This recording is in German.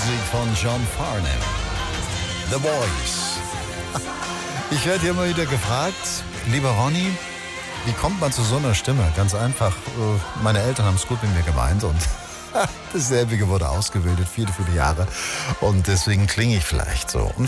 Musik von John Farnham. The Voice. Ich werde hier immer wieder gefragt, lieber Ronny, wie kommt man zu so einer Stimme? Ganz einfach, meine Eltern haben es gut mit mir gemeint und dasselbige wurde ausgebildet, viele Jahre. Und deswegen klinge ich vielleicht so. Und